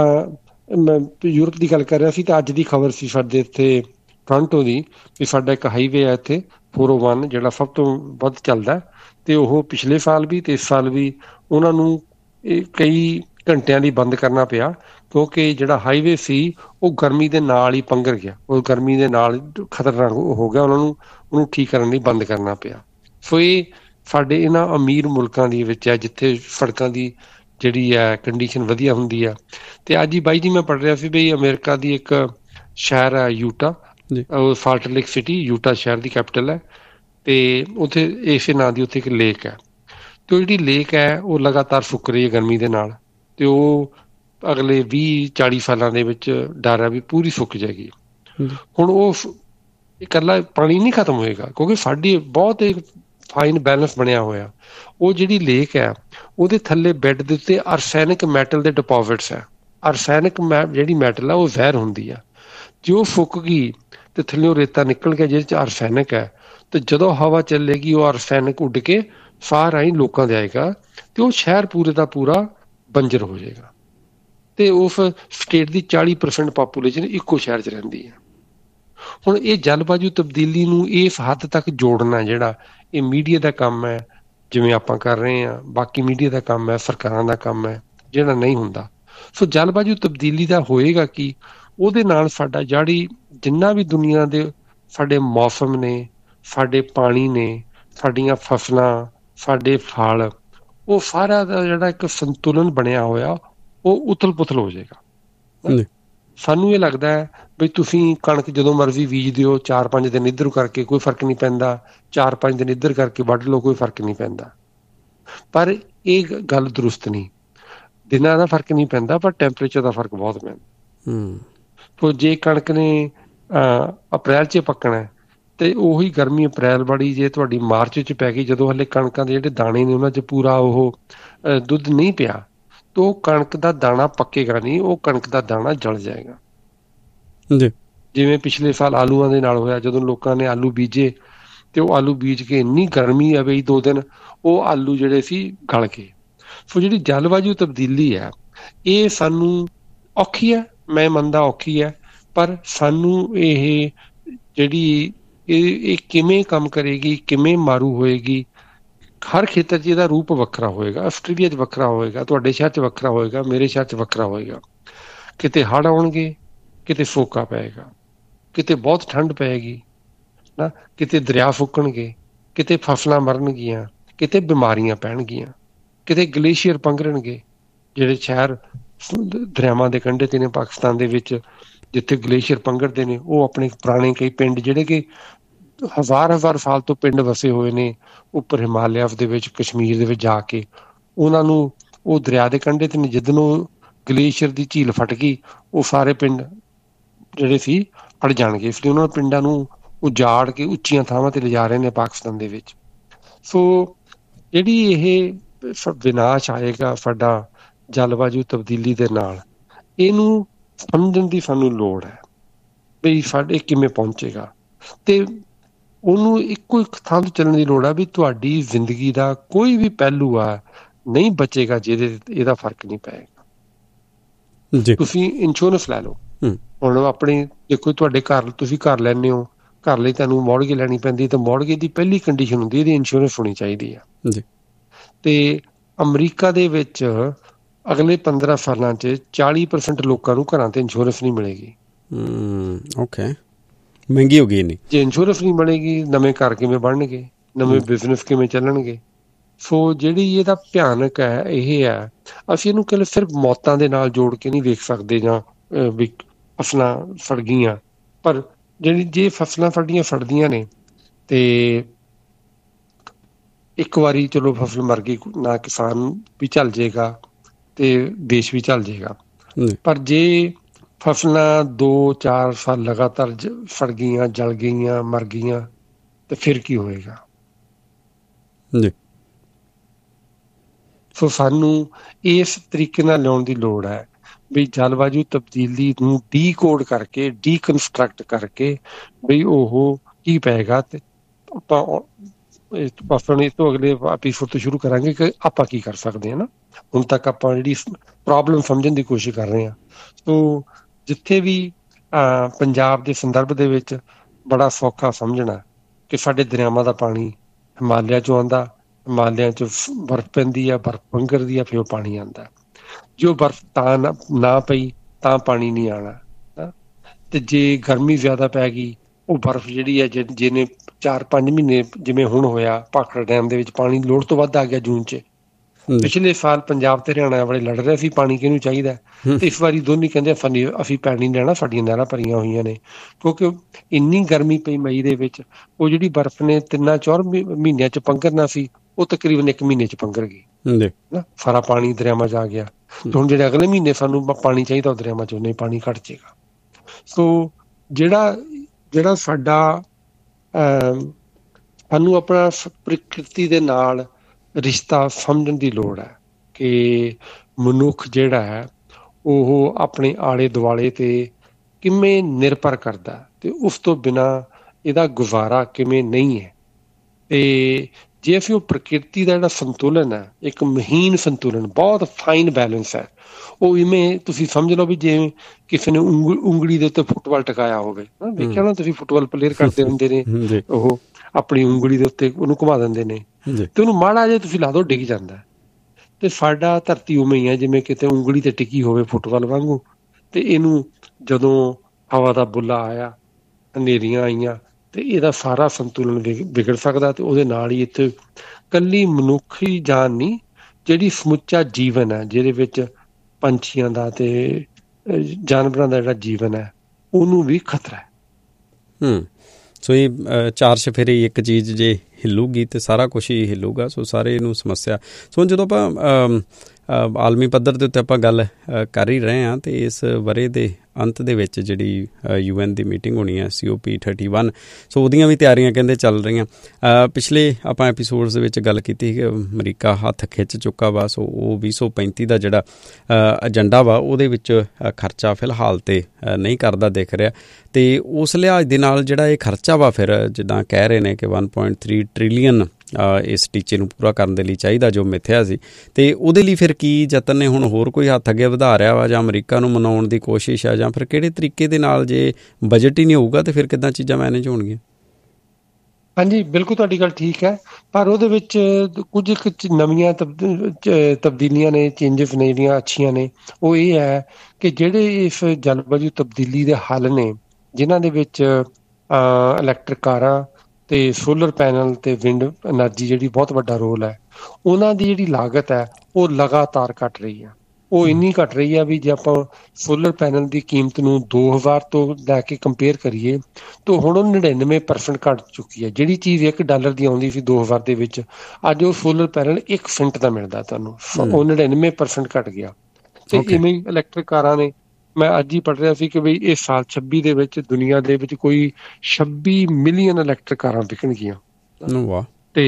ਮੈਂ ਯੂਰਪ ਦੀ ਗੱਲ ਕਰ ਰਿਹਾ ਸੀ ਤਾਂ ਅੱਜ ਦੀ ਖਬਰ ਸੀ ਸਾਡੇ ਇੱਥੇ ਟੋਰਾਂਟੋ ਦੀ ਵੀ ਸਾਡਾ ਇੱਕ ਹਾਈਵੇ ਹੈ ਇੱਥੇ ਫੋਰ ਓ ਵਨ ਜਿਹੜਾ ਸਭ ਤੋਂ ਵੱਧ ਚੱਲਦਾ, ਅਤੇ ਉਹ ਪਿਛਲੇ ਸਾਲ ਵੀ ਅਤੇ ਇਸ ਸਾਲ ਵੀ ਉਹਨਾਂ ਨੂੰ ਇਹ ਕਈ ਘੰਟਿਆਂ ਲਈ ਬੰਦ ਕਰਨਾ ਪਿਆ ਕਿਉਂਕਿ ਜਿਹੜਾ ਹਾਈਵੇ ਸੀ ਉਹ ਗਰਮੀ ਦੇ ਨਾਲ ਹੀ ਪੰਘਰ ਗਿਆ, ਉਹ ਗਰਮੀ ਦੇ ਨਾਲ ਖਤਰਨਾਕ ਹੋ ਗਿਆ, ਉਹਨਾਂ ਨੂੰ ਉਹਨੂੰ ਠੀਕ ਕਰਨ ਲਈ ਬੰਦ ਕਰਨਾ ਪਿਆ। ਸੋ ਇਹ ਸਾਡੇ ਇਹਨਾਂ ਅਮੀਰ ਮੁਲਕਾਂ ਦੇ ਵਿੱਚ ਹੈ ਜਿੱਥੇ ਸੜਕਾਂ ਦੀ ਜਿਹੜੀ ਹੈ ਕੰਡੀਸ਼ਨ ਵਧੀਆ ਹੁੰਦੀ ਆ। ਅਤੇ ਅੱਜ ਹੀ ਬਾਈ ਜੀ ਮੈਂ ਪੜ੍ਹ ਰਿਹਾ ਸੀ ਬਈ ਅਮਰੀਕਾ ਦੀ ਇੱਕ ਸ਼ਹਿਰ ਹੈ ਯੂਟਾ, ਉਹ ਸਾਲਟ ਲੇਕ ਸਿਟੀ ਯੂਟਾ ਸ਼ਹਿਰ ਦੀ ਕੈਪੀਟਲ ਹੈ, ਅਤੇ ਉੱਥੇ ਇਸੇ ਨਾਂ ਦੀ ਉੱਥੇ ਇੱਕ ਲੇਕ ਹੈ, ਅਤੇ ਉਹ ਜਿਹੜੀ ਲੇਕ ਹੈ ਉਹ ਲਗਾਤਾਰ ਸੁੱਕ ਰਹੀ ਹੈ ਗਰਮੀ ਦੇ ਨਾਲ, ਅਤੇ ਉਹ ਅਗਲੇ ਵੀਹ ਚਾਲੀ ਸਾਲਾਂ ਦੇ ਵਿੱਚ ਡਰ ਹੈ ਵੀ ਪੂਰੀ ਸੁੱਕ ਜਾਏਗੀ। ਹੁਣ ਉਹ ਇਕੱਲਾ ਪਾਣੀ ਨਹੀਂ ਖਤਮ ਹੋਏਗਾ ਕਿਉਂਕਿ ਸਾਡੀ ਬਹੁਤ ਇੱਕ ਫਾਈਨ ਬੈਲੈਂਸ ਬਣਿਆ ਹੋਇਆ। ਉਹ ਜਿਹੜੀ ਲੇਕ ਹੈ ਉਹਦੇ ਥੱਲੇ ਬੈੱਡ ਦੇ ਉੱਤੇ ਆਰਸੈਨਿਕ ਮੈਟਲ ਦੇ ਡਿਪੋਜ਼ਿਟਸ ਹੈ। ਆਰਸੈਨਿਕ ਮੈ ਜਿਹੜੀ ਮੈਟਲ ਹੈ ਉਹ ਜ਼ਹਿਰ ਹੁੰਦੀ ਆ, ਜੇ ਉਹ ਫੁੱਕ ਗਈ ਅਤੇ ਥੱਲਿਓਂ ਰੇਤਾ ਨਿਕਲ ਗਿਆ ਜਿਹਦੇ 'ਚ ਆਰਸੈਨਿਕ ਹੈ, ਅਤੇ ਜਦੋਂ ਹਵਾ ਚੱਲੇਗੀ ਉਹ ਆਰਸੈਨਿਕ ਉੱਡ ਕੇ ਸਾਹ ਰਾਹੀਂ ਲੋਕਾਂ ਦੇ ਆਏਗਾ ਅਤੇ ਉਹ ਸ਼ਹਿਰ ਪੂਰੇ ਦਾ ਪੂਰਾ ਬੰਜਰ ਹੋ ਜਾਏਗਾ, ਅਤੇ ਉਸ ਸਟੇਟ ਦੀ ਚਾਲੀ ਪਰਸੈਂਟ ਪਾਪੂਲੇਸ਼ਨ ਇੱਕੋ ਸ਼ਹਿਰ 'ਚ ਰਹਿੰਦੀ ਹੈ। ਹੁਣ ਇਹ ਜਲਵਾਯੂ ਤਬਦੀਲੀ ਨੂੰ ਇਸ ਹੱਦ ਤੱਕ ਜੋੜਨਾ ਜਿਹੜਾ ਇਹ ਮੀਡੀਆ ਦਾ ਕੰਮ ਹੈ, ਜਿਵੇਂ ਆਪਾਂ ਕਰ ਰਹੇ ਹਾਂ, ਬਾਕੀ ਮੀਡੀਆ ਦਾ ਕੰਮ ਹੈ, ਸਰਕਾਰਾਂ ਦਾ ਕੰਮ ਹੈ, ਜਿਹੜਾ ਨਹੀਂ ਹੁੰਦਾ। ਸੋ ਜਲਵਾਯੂ ਤਬਦੀਲੀ ਦਾ ਹੋਏਗਾ ਕੀ, ਉਹਦੇ ਨਾਲ ਸਾਡਾ ਜਿਹੜੀ ਜਿੰਨਾ ਵੀ ਦੁਨੀਆ ਦੇ ਸਾਡੇ ਮੌਸਮ ਨੇ, ਸਾਡੇ ਪਾਣੀ ਨੇ, ਸਾਡੀਆਂ ਫਸਲਾਂ, ਸਾਡੇ ਫਲ, ਉਹ ਸਾਰਾ ਦਾ ਜਿਹੜਾ ਇੱਕ ਸੰਤੁਲਨ ਬਣਿਆ ਹੋਇਆ ਉਹ ਉਥਲ ਪੁਥਲ ਹੋ ਜਾਏਗਾ। ਸਾਨੂੰ ਇਹ ਲੱਗਦਾ ਹੈ ਬਈ ਤੁਸੀਂ ਕਣਕ ਜਦੋਂ ਮਰਜ਼ੀ ਬੀਜ ਦਿਓ, ਚਾਰ ਪੰਜ ਦਿਨ ਇੱਧਰ ਕਰਕੇ ਕੋਈ ਫਰਕ ਨਹੀਂ ਪੈਂਦਾ, ਚਾਰ ਪੰਜ ਦਿਨ ਇੱਧਰ ਕਰਕੇ ਵੱਢ ਲਓ ਕੋਈ ਫਰਕ ਨਹੀਂ ਪੈਂਦਾ, ਪਰ ਇਹ ਗੱਲ ਦਰੁਸਤ ਨਹੀਂ। ਦਿਨਾਂ ਦਾ ਫਰਕ ਨਹੀਂ ਪੈਂਦਾ ਪਰ ਟੈਂਪਰੇਚਰ ਦਾ ਫਰਕ ਬਹੁਤ ਪੈਂਦਾ। ਸੋ ਜੇ ਕਣਕ ਨੇ ਅਪ੍ਰੈਲ 'ਚ ਪੱਕਣਾ ਅਤੇ ਉਹੀ ਗਰਮੀ ਅਪ੍ਰੈਲ ਵਾਲੀ ਜੇ ਤੁਹਾਡੀ ਮਾਰਚ 'ਚ ਪੈ ਗਈ, ਜਦੋਂ ਹਾਲੇ ਕਣਕਾਂ ਦੇ ਜਿਹੜੇ ਦਾਣੇ ਨੇ ਉਹਨਾਂ 'ਚ ਪੂਰਾ ਉਹ ਦੁੱਧ ਨਹੀਂ ਪਿਆ, ਤਾਂ ਉਹ ਕਣਕ ਦਾ ਦਾਣਾ ਪੱਕੇਗਾ ਨਹੀਂ, ਉਹ ਕਣਕ ਦਾ ਦਾਣਾ ਜਲ ਜਾਏਗਾ। ਜਿਵੇਂ ਪਿਛਲੇ ਸਾਲ ਆਲੂਆਂ ਦੇ ਨਾਲ ਹੋਇਆ, ਜਦੋਂ ਲੋਕਾਂ ਨੇ ਆਲੂ ਬੀਜੇ ਅਤੇ ਉਹ ਆਲੂ ਬੀਜ ਕੇ ਇੰਨੀ ਗਰਮੀ ਆ ਬਈ ਦੋ ਦਿਨ ਉਹ ਆਲੂ ਜਿਹੜੇ ਸੀ ਗਲ ਗਏ। ਸੋ ਜਿਹੜੀ ਜਲਵਾਯੂ ਤਬਦੀਲੀ ਹੈ ਇਹ ਸਾਨੂੰ ਔਖੀ ਹੈ, ਮੈਂ ਮੰਨਦਾ ਔਖੀ ਹੈ, ਪਰ ਸਾਨੂੰ ਇਹ ਜਿਹੜੀ ਇਹ ਇਹ ਕਿਵੇਂ ਕੰਮ ਕਰੇਗੀ, ਕਿਵੇਂ ਮਾਰੂ ਹੋਏਗੀ, ਹਰ ਖੇਤਰ 'ਚ ਇਹਦਾ ਰੂਪ ਵੱਖਰਾ ਹੋਏਗਾ। ਆਸਟ੍ਰੇਲੀਆ 'ਚ ਵੱਖਰਾ ਹੋਏਗਾ, ਤੁਹਾਡੇ ਸ਼ਹਿਰ 'ਚ ਵੱਖਰਾ ਹੋਏਗਾ, ਮੇਰੇ ਸ਼ਹਿਰ 'ਚ ਵੱਖਰਾ ਹੋਏਗਾ। ਕਿਤੇ ਹੜ੍ਹ ਆਉਣਗੇ, ਕਿਤੇ ਸੋਕਾ ਪਏਗਾ, ਕਿਤੇ ਬਹੁਤ ਠੰਡ ਪਏਗੀ ਨਾ, ਕਿਤੇ ਦਰਿਆ ਫੁੱਕਣਗੇ, ਕਿਤੇ ਫਸਲਾਂ ਮਰਨਗੀਆਂ, ਕਿਤੇ ਬਿਮਾਰੀਆਂ ਪੈਣਗੀਆਂ, ਕਿਤੇ ਗਲੇਸ਼ੀਅਰ ਪੰਘਰਨਗੇ। ਜਿਹੜੇ ਸ਼ਹਿਰ ਦਰਿਆਵਾਂ ਦੇ ਕੰਢੇ 'ਤੇ ਨੇ ਪਾਕਿਸਤਾਨ ਦੇ ਵਿੱਚ, ਜਿੱਥੇ ਗਲੇਸ਼ੀਅਰ ਪੰਘਰਦੇ ਨੇ, ਉਹ ਆਪਣੇ ਪੁਰਾਣੇ ਕਈ ਪਿੰਡ ਜਿਹੜੇ ਕਿ ਹਜ਼ਾਰ ਹਜ਼ਾਰ ਸਾਲ ਤੋਂ ਪਿੰਡ ਵਸੇ ਹੋਏ ਨੇ ਉੱਪਰ ਹਿਮਾਲਿਆ ਦੇ ਵਿੱਚ, ਕਸ਼ਮੀਰ ਦੇ ਵਿੱਚ ਜਾ ਕੇ, ਉਹਨਾਂ ਨੂੰ ਉਹ ਦਰਿਆ ਦੇ ਕੰਢੇ 'ਤੇ ਨੇ, ਜਿੱਦਣ ਉਹ ਗਲੇਸ਼ੀਅਰ ਦੀ ਝੀਲ ਫਟ ਗਈ ਉਹ ਸਾਰੇ ਪਿੰਡ ਜਿਹੜੇ ਸੀ ਅੜ ਜਾਣਗੇ। ਇਸ ਲਈ ਉਹਨਾਂ ਪਿੰਡਾਂ ਨੂੰ ਉਜਾੜ ਕੇ ਉੱਚੀਆਂ ਥਾਵਾਂ 'ਤੇ ਲਿਜਾ ਰਹੇ ਨੇ ਪਾਕਿਸਤਾਨ ਦੇ ਵਿੱਚ। ਸੋ ਜਿਹੜੀ ਇਹ ਵਿਨਾਸ਼ ਆਏਗਾ ਸਾਡਾ ਜਲਵਾਯੂ ਤਬਦੀਲੀ ਦੇ ਨਾਲ, ਇਹਨੂੰ ਸਮਝਣ ਦੀ ਸਾਨੂੰ ਲੋੜ ਹੈ ਵੀ ਸਾਡੇ ਕਿਵੇਂ ਪਹੁੰਚੇਗਾ, ਅਤੇ ਉਹਨੂੰ ਇੱਕੋ ਇੱਕ ਥਾਂ ਤੋਂ ਚੱਲਣ ਦੀ ਲੋੜ ਹੈ ਵੀ ਤੁਹਾਡੀ ਜ਼ਿੰਦਗੀ ਦਾ ਕੋਈ ਵੀ ਪਹਿਲੂ ਆ ਨਹੀਂ ਬਚੇਗਾ ਜਿਹਦੇ ਇਹਦਾ ਫਰਕ ਨਹੀਂ ਪਏਗਾ। ਤੁਸੀਂ ਇੰਸ਼ੋਰੈਂਸ ਲੈ ਲਓ, ਹੁਣ ਆਪਣੀ ਦੇਖੋ ਤੁਹਾਡੇ ਘਰ ਤੁਸੀਂ ਘਰ ਲੈਂਦੇ ਹੋ, ਘਰ ਲਈ ਤੁਹਾਨੂੰ ਮੌੜਗੇ ਲੈਣੀ ਪੈਂਦੀ, ਤਾਂ ਮੌੜਗੇ ਦੀ ਪਹਿਲੀ ਕੰਡੀਸ਼ਨ ਹੁੰਦੀ ਇਹਦੀ ਇੰਸ਼ੋਰੈਂਸ ਹੋਣੀ ਚਾਹੀਦੀ ਆ। ਅਤੇ ਅਮਰੀਕਾ ਦੇ ਵਿੱਚ ਅਗਲੇ ਪੰਦਰਾਂ ਸਾਲਾਂ 'ਚ ਚਾਲੀ ਪਰਸੈਂਟ ਲੋਕਾਂ ਨੂੰ ਘਰਾਂ 'ਤੇ ਇੰਸ਼ੋਰੈਂਸ ਨਹੀਂ ਮਿਲੇਗੀ। ਓਕੇ, ਮਹਿੰਗੀ ਹੋ ਗਈ ਨਹੀਂ। ਜੇ ਇੰਸ਼ੋਰੈਂਸ ਨਹੀਂ ਬਣੇਗੀ, ਨਵੇਂ ਘਰ ਕਿਵੇਂ ਬਣਨਗੇ, ਨਵੇਂ ਬਿਜ਼ਨਸ ਕਿਵੇਂ ਚੱਲਣਗੇ? ਸੋ ਜਿਹੜੀ ਇਹਦਾ ਭਿਆਨਕ ਹੈ ਇਹ ਹੈ, ਅਸੀਂ ਇਹਨੂੰ ਕੱਲ੍ਹ ਸਿਰਫ ਮੌਤਾਂ ਦੇ ਨਾਲ ਜੋੜ ਕੇ ਨਹੀਂ ਵੇਖ ਸਕਦੇ ਜਾਂ ਵੀ ਫਸਲਾਂ ਸੜ ਗਈਆਂ, ਪਰ ਜਿਹੜੀ ਜੇ ਫਸਲਾਂ ਸਾਡੀਆਂ ਸੜਦੀਆਂ ਨੇ ਅਤੇ ਇੱਕ ਵਾਰੀ ਚਲੋ ਫਸਲ ਮਰ ਗਈ, ਨਾ ਕਿਸਾਨ ਵੀ ਝੱਲ ਜਾਏਗਾ ਅਤੇ ਦੇਸ਼ ਵੀ ਝੱਲ ਜਾਏਗਾ, ਪਰ ਜੇ ਫਸਲਾਂ ਦੋ ਚਾਰ ਸਾਲ ਲਗਾਤਾਰ ਸੜ ਗਈਆਂ, ਜਲ ਗਈਆਂ, ਮਰ ਗਈਆਂ, ਤੇ ਫਿਰ ਕੀ ਹੋਏਗਾ? ਜੀ। ਸੋ ਸਾਨੂੰ ਇਸ ਤਰੀਕੇ ਨਾਲ ਲਿਆਉਣ ਦੀ ਲੋੜ ਹੈ ਵੀ ਜਲਵਾਯੂ ਤਬਦੀਲੀ ਨੂੰ ਡੀਕੋਡ ਕਰਕੇ, ਡੀਕਨਸਟਰਕਟ ਕਰਕੇ ਵੀ ਉਹ ਕੀ ਪਏਗਾ। ਤੇ ਆਪਾਂ ਆਪਾਂ ਇਸ ਤੋਂ ਅਗਲੇ ਐਪੀਸੋਡ ਤੋਂ ਸ਼ੁਰੂ ਕਰਾਂਗੇ ਕਿ ਆਪਾਂ ਕੀ ਕਰ ਸਕਦੇ ਹਾਂ ਨਾ। ਹੁਣ ਤੱਕ ਆਪਾਂ ਜਿਹੜੀ ਪ੍ਰੋਬਲਮ ਸਮਝਣ ਦੀ ਕੋਸ਼ਿਸ਼ ਕਰ ਰਹੇ ਹਾਂ। ਸੋ ਜਿੱਥੇ ਵੀ ਅਹ ਪੰਜਾਬ ਦੇ ਸੰਦਰਭ ਦੇ ਵਿੱਚ ਬੜਾ ਸੌਖਾ ਸਮਝਣਾ ਕਿ ਸਾਡੇ ਦਰਿਆਵਾਂ ਦਾ ਪਾਣੀ ਹਿਮਾਲਿਆ ਚੋਂ ਆਉਂਦਾ, ਹਿਮਾਲਿਆ ਚ ਬਰਫ਼ ਪੈਂਦੀ ਆ, ਬਰਫ਼ ਪੰਗਰਦੀ ਆ, ਫਿਰ ਉਹ ਪਾਣੀ ਆਉਂਦਾ। ਜੋ ਬਰਫ਼ ਤਾਂ ਨਾ ਪਈ ਤਾਂ ਪਾਣੀ ਨਹੀਂ ਆਉਣਾ। ਤੇ ਜੇ ਗਰਮੀ ਜ਼ਿਆਦਾ ਪੈ ਗਈ, ਉਹ ਬਰਫ਼ ਜਿਹੜੀ ਹੈ ਜਿਹਨੇ ਚਾਰ ਪੰਜ ਮਹੀਨੇ ਜਿਵੇਂ ਹੁਣ ਹੋਇਆ ਭਾਖੜਾ ਡੈਮ ਦੇ ਵਿੱਚ ਪਾਣੀ ਲੋੜ ਤੋਂ ਵੱਧ ਆ ਗਿਆ ਜੂਨ ਚ। ਪਿਛਲੇ ਸਾਲ ਪੰਜਾਬ ਤੇ ਹਰਿਆਣਾ ਵਾਲੇ ਲੜ ਰਹੇ ਸੀ ਪਾਣੀ ਕਿਹਨੂੰ ਚਾਹੀਦਾ, ਤੇ ਇਸ ਵਾਰੀ ਦੋਨੀ ਕਹਿੰਦੇ ਅਸੀਂ ਅਸੀਂ ਪਾਣੀ ਨਹੀਂ ਲੈਣਾ, ਸਾਡੀਆਂ ਨਹਿਰਾਂ ਭਰੀਆਂ ਹੋਈਆਂ ਨੇ। ਕਿਉਂਕਿ ਇੰਨੀ ਗਰਮੀ ਪਈ ਮਈ ਦੇ ਵਿੱਚ, ਉਹ ਜਿਹੜੀ ਬਰਫ਼ ਨੇ ਤਿੰਨਾਂ ਚੌਰ ਮਹੀਨਿਆਂ ਚ ਪੰਘਰਨਾ ਸੀ, ਉਹ ਤਕਰੀਬਨ ਇੱਕ ਮਹੀਨੇ ਚ ਪੰਘਰ ਗਈ। ਸਾਰਾ ਪਾਣੀ ਦਰਿਆਵਾਂ ਚ ਆ ਗਿਆ। ਹੁਣ ਜਿਹੜੇ ਅਗਲੇ ਮਹੀਨੇ ਸਾਨੂੰ ਪਾਣੀ ਚਾਹੀਦਾ ਉਹ ਦਰਿਆਵਾਂ ਚ ਨਹੀਂ, ਪਾਣੀ ਘੱਟ ਜਾਏਗਾ। ਸੋ ਜਿਹੜਾ ਜਿਹੜਾ ਸਾਡਾ ਅਹ ਸਾਨੂੰ ਆਪਣਾ ਪ੍ਰਕਿਰਤੀ ਦੇ ਨਾਲ ਰਿਸ਼ਤਾ ਸਮਝਣ ਦੀ ਲੋੜ ਹੈ ਕਿ ਮਨੁੱਖ ਜਿਹੜਾ ਹੈ ਉਹ ਆਪਣੇ ਆਲੇ ਦੁਆਲੇ ਤੇ ਕਿਵੇਂ ਨਿਰਭਰ ਕਰਦਾ ਤੇ ਉਸ ਤੋਂ ਬਿਨਾਂ ਇਹਦਾ ਗੁਜ਼ਾਰਾ ਕਿਵੇਂ ਨਹੀਂ ਹੈ। ਤੇ ਜੇ ਅਸੀਂ ਉਹ ਪ੍ਰਕਿਰਤੀ ਦਾ ਜਿਹੜਾ ਸੰਤੁਲਨ ਹੈ, ਇੱਕ ਮਹੀਨ ਸੰਤੁਲਨ, ਬਹੁਤ ਫਾਈਨ ਬੈਲੈਂਸ ਹੈ, ਉਹ ਇਵੇਂ ਤੁਸੀਂ ਸਮਝ ਲਓ ਵੀ ਜਿਵੇਂ ਕਿਸੇ ਨੇ ਉਂਗ ਉਂਗਲੀ ਦੇ ਉੱਤੇ ਫੁੱਟਬਾਲ ਟਿਕਾਇਆ ਹੋਵੇ। ਵੇਖਿਆ ਨਾ ਤੁਸੀਂ, ਫੁੱਟਬਾਲ ਪਲੇਅਰ ਕਰਦੇ ਹੁੰਦੇ ਨੇ, ਉਹ ਆਪਣੀ ਉਂਗਲੀ ਦੇ ਉੱਤੇ ਉਹਨੂੰ ਘੁਮਾ ਦਿੰਦੇ ਨੇ ਤੇ ਉਹਨੂੰ ਮਾੜਾ ਜਿਹਾ ਤੁਸੀਂ ਲਾ ਦਿਓ, ਡਿੱਗ ਜਾਂਦਾ। ਤੇ ਸਾਡਾ ਧਰਤੀ ਉਵੇਂ ਹੀ ਹੈ ਜਿਵੇਂ ਕਿਤੇ ਉਂਗਲੀ ਤੇ ਟਿਕੀ ਹੋਵੇ ਫੁੱਟਬਾਲ ਵਾਂਗੂ। ਤੇ ਇਹਨੂੰ ਜਦੋਂ ਹਵਾ ਦਾ ਬੁੱਲਾ ਆਇਆ, ਹਨੇਰੀਆਂ ਆਈਆਂ, ਤੇ ਇਹਦਾ ਸਾਰਾ ਸੰਤੁਲਨ ਵਿਗੜ ਸਕਦਾ। ਤੇ ਉਹਦੇ ਨਾਲ ਹੀ ਇੱਥੇ ਇਕੱਲੀ ਮਨੁੱਖੀ ਜਾਨ ਨਹੀਂ, ਜਿਹੜੀ ਸਮੁੱਚਾ ਜੀਵਨ ਹੈ ਜਿਹਦੇ ਵਿੱਚ ਪੰਛੀਆਂ ਦਾ ਤੇ ਜਾਨਵਰਾਂ ਦਾ ਜਿਹੜਾ ਜੀਵਨ ਹੈ ਉਹਨੂੰ ਵੀ ਖਤਰਾ ਹੈ। ਹੂੰ ਸੋ ਇਹ ਚਾਰ ਚੁਫੇਰੇ ਇੱਕ ਚੀਜ਼ ਜੇ ਹਿੱਲੂਗੀ ਤੇ ਸਾਰਾ ਕੁਛ ਹੀ ਹਿੱਲੂਗਾ। ਸੋ ਸਾਰੇ ਇਹਨੂੰ ਸਮੱਸਿਆ। ਸੋ ਜਦੋਂ ਆਪਾਂ ਆਲਮੀ ਪੱਧਰ ਦੇ ਉੱਤੇ ਆਪਾਂ ਗੱਲ ਕਰ ਹੀ ਰਹੇ ਹਾਂ, ਅਤੇ ਇਸ ਵਰ੍ਹੇ ਦੇ ਅੰਤ ਦੇ ਵਿੱਚ ਜਿਹੜੀ ਯੂ ਐਨ ਦੀ ਮੀਟਿੰਗ ਹੋਣੀ ਹੈ ਸੀ ਓ ਪੀ ਥਰਟੀ ਵਨ, ਸੋ ਉਹਦੀਆਂ ਵੀ ਤਿਆਰੀਆਂ ਕਹਿੰਦੇ ਚੱਲ ਰਹੀਆਂ। ਪਿਛਲੇ ਆਪਾਂ ਐਪੀਸੋਡਸ ਦੇ ਵਿੱਚ ਗੱਲ ਕੀਤੀ ਕਿ ਅਮਰੀਕਾ ਹੱਥ ਖਿੱਚ ਚੁੱਕਾ ਵਾ। ਸੋ ਉਹ ਵੀਹ ਸੌ ਪੈਂਤੀ ਦਾ ਜਿਹੜਾ ਏਜੰਡਾ ਵਾ ਉਹਦੇ ਵਿੱਚ ਖਰਚਾ ਫਿਲਹਾਲ ਤੇ ਨਹੀਂ ਕਰਦਾ ਦਿਖ ਰਿਹਾ। ਅਤੇ ਉਸ ਲਿਹਾਜ਼ ਦੇ ਨਾਲ ਜਿਹੜਾ ਇਹ ਖਰਚਾ ਵਾ, ਫਿਰ ਜਿੱਦਾਂ ਕਹਿ ਰਹੇ ਨੇ ਕਿ ਵਨ ਪੁਆਇੰਟ ਥ੍ਰੀ ਟ੍ਰਿਲੀਅਨ ਇਸ ਟੀਚੇ ਨੂੰ ਪੂਰਾ ਕਰਨ ਦੇ ਲਈ ਚਾਹੀਦਾ ਜੋ ਮਿਥਿਆ ਸੀ। ਅਤੇ ਉਹਦੇ ਲਈ ਫਿਰ ਕੀ ਯਤਨ ਨੇ? ਹੁਣ ਹੋਰ ਕੋਈ ਹੱਥ ਅੱਗੇ ਵਧਾ ਰਿਹਾ ਵਾ, ਜਾਂ ਅਮਰੀਕਾ ਨੂੰ ਮਨਾਉਣ ਦੀ ਕੋਸ਼ਿਸ਼ ਆ, ਜਾਂ ਫਿਰ ਕਿਹੜੇ ਤਰੀਕੇ ਦੇ ਨਾਲ? ਜੇ ਬਜਟ ਹੀ ਨਹੀਂ ਹੋਊਗਾ ਤਾਂ ਫਿਰ ਕਿੱਦਾਂ ਚੀਜ਼ਾਂ ਮੈਨੇਜ ਹੋਣਗੀਆਂ? ਹਾਂਜੀ, ਬਿਲਕੁਲ ਤੁਹਾਡੀ ਗੱਲ ਠੀਕ ਹੈ, ਪਰ ਉਹਦੇ ਵਿੱਚ ਕੁਝ ਕੁ ਨਵੀਆਂ ਤਬਦੀਲੀਆਂ ਨੇ, ਚੇਂਜਸ ਨੇ ਜਿਹੜੀਆਂ ਅੱਛੀਆਂ ਨੇ। ਉਹ ਇਹ ਹੈ ਕਿ ਜਿਹੜੇ ਇਸ ਜਲਵਾਯੂ ਤਬਦੀਲੀ ਦੇ ਹੱਲ ਨੇ, ਜਿਨ੍ਹਾਂ ਦੇ ਵਿੱਚ ਇਲੈਕਟ੍ਰਿਕ ਕਾਰਾਂ ਤੇ ਸੋਲਰ ਪੈਨਲ ਤੇ ਵਿੰਡ ਐਨਰਜੀ ਜਿਹੜੀ ਬਹੁਤ ਵੱਡਾ ਰੋਲ ਹੈ, ਉਹਨਾਂ ਦੀ ਜਿਹੜੀ ਲਾਗਤ ਹੈ ਉਹ ਲਗਾਤਾਰ ਘੱਟ ਰਹੀ ਹੈ। ਉਹ ਇੰਨੀ ਘੱਟ ਰਹੀ ਹੈ ਵੀ ਜੇ ਆਪਾਂ ਸੋਲਰ ਪੈਨਲ ਦੀ ਕੀਮਤ ਨੂੰ ਦੋ ਹਜ਼ਾਰ ਤੋਂ ਲੈ ਕੇ ਕੰਪੇਅਰ ਕਰੀਏ ਤਾਂ ਹੁਣ ਉਹ ਨੜਿਨਵੇਂ ਪਰਸੈਂਟ ਘੱਟ ਚੁੱਕੀ ਹੈ। ਜਿਹੜੀ ਚੀਜ਼ ਇੱਕ ਡਾਲਰ ਦੀ ਆਉਂਦੀ ਸੀ ਦੋ ਹਜ਼ਾਰ ਦੇ ਵਿੱਚ, ਅੱਜ ਉਹ ਸੋਲਰ ਪੈਨਲ ਇੱਕ ਸੈਂਟ ਦਾ ਮਿਲਦਾ ਤੁਹਾਨੂੰ। ਉਹ ਨੜਿਨਵੇਂ ਪਰਸੈਂਟ ਘੱਟ ਗਿਆ। ਤੇ ਇਵੇਂ ਹੀ ਇਲੈਕਟ੍ਰਿਕ ਕਾਰਾਂ ਨੇ, ਮੈਂ ਅੱਜ ਹੀ ਪੜ੍ਹ ਰਿਹਾ ਸੀ ਕਿ ਬਈ ਇਸ ਸਾਲ ਛੱਬੀ ਦੇ ਵਿੱਚ ਦੁਨੀਆ ਦੇ ਵਿੱਚ ਕੋਈ ਛੱਬੀ ਮਿਲੀਅਨ ਇਲੈਕਟ੍ਰਿਕ ਕਾਰਾਂ ਵਿਕਣਗੀਆਂ। ਤੇ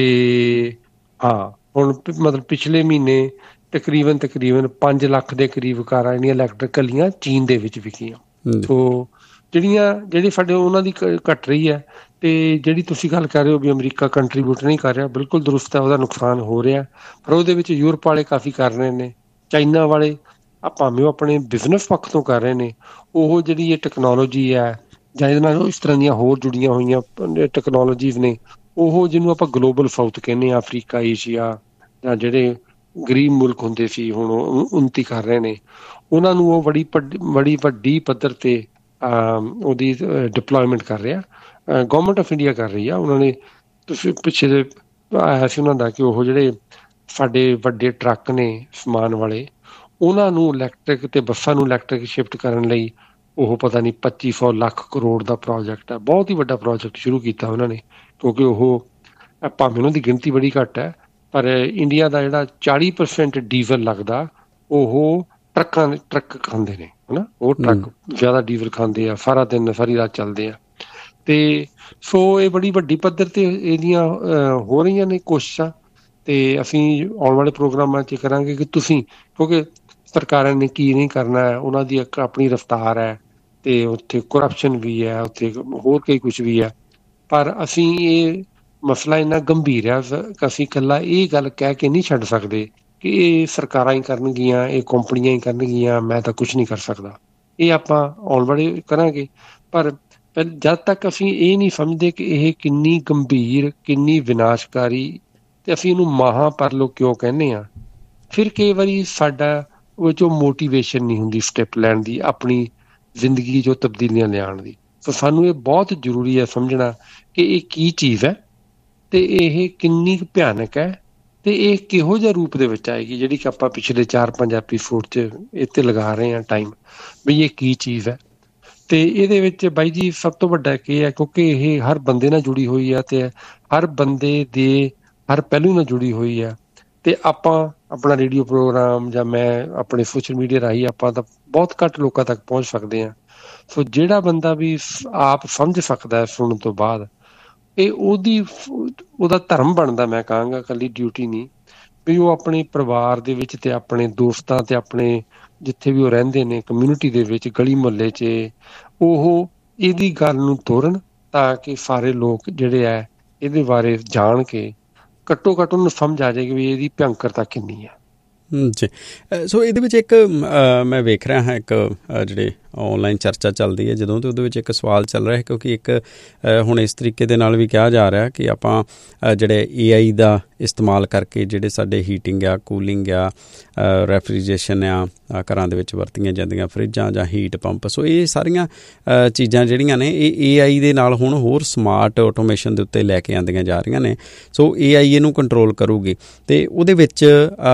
ਹਾਂ, ਹੁਣ ਮਤਲਬ ਪਿਛਲੇ ਮਹੀਨੇ ਤਕਰੀਬਨ ਤਕਰੀਬਨ ਪੰਜ ਲੱਖ ਦੇ ਕਰੀਬ ਕਾਰਾਂ ਜਿਹੜੀਆਂ ਇਲੈਕਟ੍ਰਿਕ ਕੱਲੀਆਂ ਚੀਨ ਦੇ ਵਿੱਚ ਵਿਕੀਆਂ। ਸੋ ਜਿਹੜੀਆਂ ਜਿਹੜੀ ਸਾਡੇ ਉਹਨਾਂ ਦੀ ਘੱਟ ਰਹੀ ਹੈ। ਤੇ ਜਿਹੜੀ ਤੁਸੀਂ ਗੱਲ ਕਰ ਰਹੇ ਹੋ ਵੀ ਅਮਰੀਕਾ ਕੰਟਰੀਬਿਊਟ ਨਹੀਂ ਕਰ ਰਿਹਾ, ਬਿਲਕੁਲ ਦਰੁਸਤ ਹੈ, ਉਹਦਾ ਨੁਕਸਾਨ ਹੋ ਰਿਹਾ। ਪਰ ਉਹਦੇ ਵਿੱਚ ਯੂਰਪ ਵਾਲੇ ਕਾਫੀ ਕਰ ਰਹੇ ਨੇ, ਚਾਈਨਾ ਵਾਲੇ ਭਾਵੇਂ ਉਹ ਆਪਣੇ ਬਿਜ਼ਨਸ ਪੱਖ ਤੋਂ ਕਰ ਰਹੇ ਨੇ। ਉਹ ਜਿਹੜੀ ਇਹ ਟੈਕਨੋਲੋਜੀ ਹੈ ਜਾਂ ਇਹਦੇ ਨਾਲ ਇਸ ਤਰ੍ਹਾਂ ਦੀਆਂ ਹੋਰ ਜੁੜੀਆਂ ਹੋਈਆਂ ਟੈਕਨੋਲੋਜੀਜ਼ ਨੇ, ਉਹ ਜਿਹਨੂੰ ਆਪਾਂ ਗਲੋਬਲ ਸਾਊਥ ਕਹਿੰਦੇ ਹਾਂ, ਅਫਰੀਕਾ, ਏਸ਼ੀਆ ਜਾਂ ਜਿਹੜੇ ਗਰੀਬ ਮੁਲਕ ਹੁੰਦੇ ਸੀ ਹੁਣ ਉੱਨਤੀ ਕਰ ਰਹੇ ਨੇ, ਉਹਨਾਂ ਨੂੰ ਉਹ ਬੜੀ ਬੜੀ ਵੱਡੀ ਪੱਧਰ ਤੇ ਉਹਦੀ ਡਿਪਲੋਇਮੈਂਟ ਕਰ ਰਿਹਾ। ਗੌਰਮੈਂਟ ਆਫ ਇੰਡੀਆ ਕਰ ਰਹੀ ਆ। ਉਹਨਾਂ ਨੇ ਤੁਸੀਂ ਪਿੱਛੇ ਦੇ ਆਇਆ ਸੀ ਉਹਨਾਂ ਦਾ ਕਿ ਉਹ ਜਿਹੜੇ ਸਾਡੇ ਵੱਡੇ ਟਰੱਕ ਨੇ ਸਮਾਨ ਵਾਲੇ, ਉਹਨਾਂ ਨੂੰ ਇਲੈਕਟ੍ਰਿਕ ਤੇ ਬੱਸਾਂ ਨੂੰ ਇਲੈਕਟ੍ਰਿਕ ਸ਼ਿਫਟ ਕਰਨ ਲਈ ਉਹ ਪਤਾ ਨਹੀਂ ਪੱਚੀ ਸੌ ਲੱਖ ਕਰੋੜ ਦਾ ਪ੍ਰੋਜੈਕਟ ਹੈ। ਬਹੁਤ ਹੀ ਵੱਡਾ ਪ੍ਰੋਜੈਕਟ ਸ਼ੁਰੂ ਕੀਤਾ ਉਹਨਾਂ ਨੇ, ਕਿਉਂਕਿ ਉਹ ਭਾਵੇਂ ਉਹਨਾਂ ਦੀ ਗਿਣਤੀ ਬੜੀ ਘੱਟ ਹੈ, ਪਰ ਇੰਡੀਆ ਦਾ ਜਿਹੜਾ ਚਾਲੀ ਪਰਸੈਂਟ ਡੀਜ਼ਲ ਲੱਗਦਾ ਉਹ ਟਰੱਕਾਂ ਟਰੱਕ ਖਾਂਦੇ ਨੇ। ਹੈ ਨਾ, ਉਹ ਟਰੱਕ ਜ਼ਿਆਦਾ ਡੀਜ਼ਲ ਖਾਂਦੇ ਆ, ਸਾਰਾ ਦਿਨ ਸਾਰੀ ਰਾਤ ਚੱਲਦੇ ਆ। ਅਤੇ ਸੋ ਇਹ ਬੜੀ ਵੱਡੀ ਪੱਧਰ 'ਤੇ ਇਹਦੀਆਂ ਹੋ ਰਹੀਆਂ ਨੇ ਕੋਸ਼ਿਸ਼ਾਂ, ਅਤੇ ਅਸੀਂ ਆਉਣ ਵਾਲੇ ਪ੍ਰੋਗਰਾਮਾਂ 'ਚ ਕਰਾਂਗੇ ਕਿ ਤੁਸੀਂ, ਕਿਉਂਕਿ ਸਰਕਾਰਾਂ ਨੇ ਕੀ ਨਹੀਂ ਕਰਨਾ ਹੈ, ਉਹਨਾਂ ਦੀ ਇੱਕ ਆਪਣੀ ਰਫਤਾਰ ਹੈ, ਅਤੇ ਉੱਥੇ ਕਰਪਸ਼ਨ ਵੀ ਹੈ, ਉੱਥੇ ਹੋਰ ਕਈ ਕੁਛ ਵੀ ਹੈ। ਪਰ ਅਸੀਂ ਇਹ ਮਸਲਾ ਇੰਨਾ ਗੰਭੀਰ ਹੈ ਕਿ ਅਸੀਂ ਇਕੱਲਾ ਇਹ ਗੱਲ ਕਹਿ ਕੇ ਨਹੀਂ ਛੱਡ ਸਕਦੇ ਕਿ ਇਹ ਸਰਕਾਰਾਂ ਹੀ ਕਰਨਗੀਆਂ, ਇਹ ਕੰਪਨੀਆਂ ਹੀ ਕਰਨਗੀਆਂ, ਮੈਂ ਤਾਂ ਕੁਛ ਨਹੀਂ ਕਰ ਸਕਦਾ। ਇਹ ਆਪਾਂ ਆਉਣ ਵਾਲੇ ਕਰਾਂਗੇ, ਪਰ ਜਦ ਤੱਕ ਅਸੀਂ ਇਹ ਨਹੀਂ ਸਮਝਦੇ ਕਿ ਇਹ ਕਿੰਨੀ ਗੰਭੀਰ, ਕਿੰਨੀ ਵਿਨਾਸ਼ਕਾਰੀ, ਅਤੇ ਅਸੀਂ ਇਹਨੂੰ ਮਹਾਂ ਪਰਲੋ ਕਿਉਂ ਕਹਿੰਦੇ ਹਾਂ, ਫਿਰ ਕਈ ਵਾਰੀ ਸਾਡਾ ਉਹ 'ਚੋਂ ਮੋਟੀਵੇਸ਼ਨ ਨਹੀਂ ਹੁੰਦੀ ਸਟੈਪ ਲੈਣ ਦੀ, ਆਪਣੀ ਜ਼ਿੰਦਗੀ 'ਚੋਂ ਤਬਦੀਲੀਆਂ ਲਿਆਉਣ ਦੀ। ਸੋ ਸਾਨੂੰ ਇਹ ਬਹੁਤ ਜ਼ਰੂਰੀ ਹੈ ਸਮਝਣਾ ਕਿ ਇਹ ਕੀ ਚੀਜ਼ ਹੈ, ਅਤੇ ਇਹ ਕਿੰਨੀ ਕੁ ਭਿਆਨਕ ਹੈ, ਅਤੇ ਇਹ ਕਿਹੋ ਜਿਹਾ ਰੂਪ ਦੇ ਵਿੱਚ ਆਏਗੀ, ਜਿਹੜੀ ਕਿ ਆਪਾਂ ਪਿਛਲੇ ਚਾਰ ਪੰਜ ਐਪੀਸੋਡ 'ਚ ਇਹ 'ਤੇ ਲਗਾ ਰਹੇ ਹਾਂ ਟਾਈਮ, ਵੀ ਇਹ ਕੀ ਚੀਜ਼ ਹੈ। ਅਤੇ ਇਹਦੇ ਵਿੱਚ ਬਾਈ ਜੀ ਸਭ ਤੋਂ ਵੱਡਾ ਕੀ ਹੈ, ਕਿਉਂਕਿ ਇਹ ਹਰ ਬੰਦੇ ਨਾਲ ਜੁੜੀ ਹੋਈ ਹੈ, ਅਤੇ ਹਰ ਬੰਦੇ ਦੇ ਹਰ ਪਹਿਲੂ ਨਾਲ ਜੁੜੀ ਹੋਈ ਹੈ, ਅਤੇ ਆਪਾਂ ਆਪਣਾ ਰੇਡੀਓ ਪ੍ਰੋਗਰਾਮ ਜਾਂ ਮੈਂ ਆਪਣੇ ਸੋਸ਼ਲ ਮੀਡੀਆ ਰਾਹੀਂ ਆਪਾਂ ਤਾਂ ਬਹੁਤ ਘੱਟ ਲੋਕਾਂ ਤੱਕ ਪਹੁੰਚ ਸਕਦੇ ਹਾਂ। ਸੋ ਜਿਹੜਾ ਬੰਦਾ ਵੀ ਆਪ ਸਮਝ ਸਕਦਾ ਸੁਣਨ ਤੋਂ ਬਾਅਦ, ਇਹ ਉਹਦੀ ਉਹਦਾ ਧਰਮ ਬਣਦਾ, ਮੈਂ ਕਹਾਂਗਾ ਇਕੱਲੀ ਡਿਊਟੀ ਨਹੀਂ, ਵੀ ਉਹ ਆਪਣੇ ਪਰਿਵਾਰ ਦੇ ਵਿੱਚ ਅਤੇ ਆਪਣੇ ਦੋਸਤਾਂ ਅਤੇ ਆਪਣੇ ਜਿੱਥੇ ਵੀ ਉਹ ਰਹਿੰਦੇ ਨੇ ਕਮਿਊਨਿਟੀ ਦੇ ਵਿੱਚ, ਗਲੀ ਮੁਹੱਲੇ 'ਚ, ਉਹ ਇਹਦੀ ਗੱਲ ਨੂੰ ਤੋਰਨ, ਤਾਂ ਕਿ ਸਾਰੇ ਲੋਕ ਜਿਹੜੇ ਹੈ ਇਹਦੇ ਬਾਰੇ ਜਾਣ ਕੇ ਘੱਟੋ ਘੱਟ ਉਹਨੂੰ ਸਮਝ ਆ ਜਾਏਗੀ ਵੀ ਇਹਦੀ ਭਿਅੰਕਰਤਾ ਕਿੰਨੀ ਹੈ। ਜੀ, ਸੋ ਇਹਦੇ ਵਿੱਚ ਇੱਕ ਮੈਂ ਵੇਖ ਰਿਹਾ ਹਾਂ, ਇੱਕ ਜਿਹੜੇ ਔਨਲਾਈਨ ਚਰਚਾ ਚੱਲਦੀ ਹੈ ਜਦੋਂ, ਅਤੇ ਉਹਦੇ ਵਿੱਚ ਇੱਕ ਸਵਾਲ ਚੱਲ ਰਿਹਾ, ਕਿਉਂਕਿ ਇੱਕ ਹੁਣ ਇਸ ਤਰੀਕੇ ਦੇ ਨਾਲ ਵੀ ਕਿਹਾ ਜਾ ਰਿਹਾ ਕਿ ਆਪਾਂ ਜਿਹੜੇ ਏ ਆਈ ਦਾ ਇਸਤੇਮਾਲ ਕਰਕੇ ਜਿਹੜੇ ਸਾਡੇ ਹੀਟਿੰਗ ਆ, ਕੂਲਿੰਗ ਆ, ਰੈਫਰੀਜਰੇਸ਼ਨ ਆ, ਘਰਾਂ ਦੇ ਵਿੱਚ ਵਰਤੀਆਂ ਜਾਂਦੀਆਂ ਫਰਿੱਜਾਂ ਜਾਂ ਹੀਟ ਪੰਪ, ਸੋ ਇਹ ਸਾਰੀਆਂ ਚੀਜ਼ਾਂ ਜਿਹੜੀਆਂ ਨੇ ਇਹ ਏ ਆਈ ਦੇ ਨਾਲ ਹੁਣ ਹੋਰ ਸਮਾਰਟ ਆਟੋਮੇਸ਼ਨ ਦੇ ਉੱਤੇ ਲੈ ਕੇ ਆਉਂਦੀਆਂ ਜਾ ਰਹੀਆਂ ਨੇ। ਸੋ ਏ ਆਈ ਇਹਨੂੰ ਕੰਟਰੋਲ ਕਰੂਗੀ, ਅਤੇ ਉਹਦੇ ਵਿੱਚ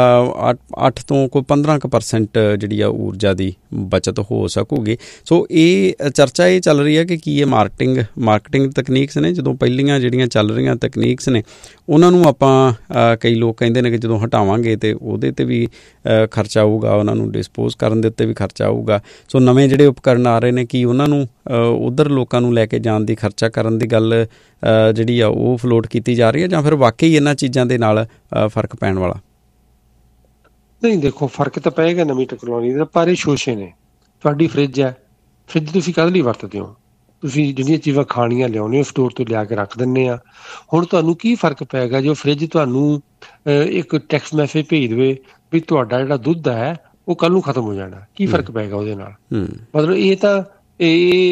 ਅੱਠ ਤੋਂ ਕੋਈ ਪੰਦਰਾਂ ਕੁ ਪਰਸੈਂਟ ਜਿਹੜੀ ਆ ਊਰਜਾ ਦੀ ਬੱਚਤ ਹੋ ਸਕੂਗੀ। ਸੋ ਇਹ ਚਰਚਾ ਇਹ ਚੱਲ ਰਹੀ ਹੈ ਕਿ ਕੀ ਇਹ ਮਾਰਕੀਟਿੰਗ ਮਾਰਕੀਟਿੰਗ ਤਕਨੀਕਸ ਨੇ, ਜਦੋਂ ਪਹਿਲੀਆਂ ਜਿਹੜੀਆਂ ਚੱਲ ਰਹੀਆਂ ਤਕਨੀਕਸ ਨੇ ਉਹਨਾਂ ਨੂੰ ਆਪਾਂ ਕਈ ਲੋਕ ਕਹਿੰਦੇ ਨੇ ਕਿ ਜਦੋਂ ਹਟਾਵਾਂਗੇ ਤਾਂ ਉਹਦੇ 'ਤੇ ਵੀ ਖਰਚਾ ਆਊਗਾ, ਉਹਨਾਂ ਨੂੰ ਡਿਸਪੋਜ਼ ਕਰਨ ਦੇ ਉੱਤੇ ਵੀ ਖਰਚਾ ਆਊਗਾ। ਸੋ ਨਵੇਂ ਜਿਹੜੇ ਉਪਕਰਨ ਆ ਰਹੇ ਨੇ, ਕੀ ਉਹਨਾਂ ਨੂੰ ਉੱਧਰ ਲੋਕਾਂ ਨੂੰ ਲੈ ਕੇ ਜਾਣ ਦੀ, ਖਰਚਾ ਕਰਨ ਦੀ ਗੱਲ ਜਿਹੜੀ ਆ ਉਹ ਫਲੋਟ ਕੀਤੀ ਜਾ ਰਹੀ ਹੈ, ਜਾਂ ਫਿਰ ਵਾਕਈ ਇਹਨਾਂ ਚੀਜ਼ਾਂ ਦੇ ਨਾਲ ਫਰਕ ਪੈਣ ਵਾਲਾ? ਨਹੀਂ, ਦੇਖੋ ਫਰਕ ਤਾਂ ਪਏਗਾ ਨਵੀਂ ਟੈਕਨੋਲੋਜੀ ਦਾ, ਪਰ ਇਹ ਸ਼ੋਸ਼ੇ ਨੇ। ਤੁਹਾਡੀ ਫਰਿੱਜ ਹੈ, ਫਰਿੱਜ ਤੁਸੀਂ ਕਾਹਦੇ ਲਈ ਵਰਤਦੇ ਹੋ? ਤੁਸੀਂ ਜਿਹੜੀਆਂ ਚੀਜ਼ਾਂ ਖਾਣੀਆਂ ਲਿਆਉਂਦੇ ਹੋ ਸਟੋਰ ਤੋਂ ਲਿਆ ਕੇ ਰੱਖ ਦਿੰਦੇ ਆ। ਹੁਣ ਤੁਹਾਨੂੰ ਕੀ ਫਰਕ ਪਏਗਾ ਜੋ ਫਰਿੱਜ ਤੁਹਾਨੂੰ ਇੱਕ ਟੈਕਸਟ ਮੈਸੇਜ ਭੇਜ ਦੇਵੇ ਵੀ ਤੁਹਾਡਾ ਜਿਹੜਾ ਦੁੱਧ ਹੈ ਉਹ ਕੱਲ੍ਹ ਨੂੰ ਖਤਮ ਹੋ ਜਾਣਾ? ਕੀ ਫਰਕ ਪਏਗਾ ਉਹਦੇ ਨਾਲ? ਮਤਲਬ ਇਹ ਤਾਂ ਇਹ